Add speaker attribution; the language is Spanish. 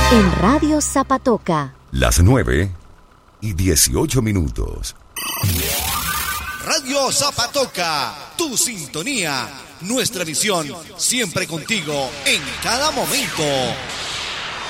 Speaker 1: En Radio Zapatoca.
Speaker 2: Las 9:18.
Speaker 3: Radio Zapatoca, tu sintonía, nuestra misión, siempre contigo, en cada momento.